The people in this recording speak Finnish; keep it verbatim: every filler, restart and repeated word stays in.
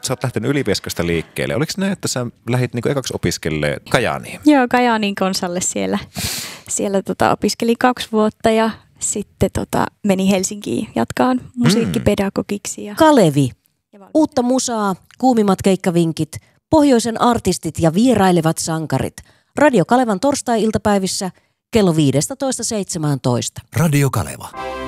sä oot lähtenyt Ylivieskasta liikkeelle. Oliko näin, että sä lähdit niin ekaksi opiskelemaan Kajaaniin? Joo, Kajaanin konsalle siellä, siellä tota, opiskelin kaksi vuotta ja sitten tota, meni Helsinkiin jatkaan musiikkipedagogiksi. Ja... Kalevi. Uutta musaa, kuumimmat keikkavinkit, pohjoisen artistit ja vierailevat sankarit. Radio Kalevan torstai-iltapäivissä kello viisitoista seitsemäntoista. Radio Kaleva.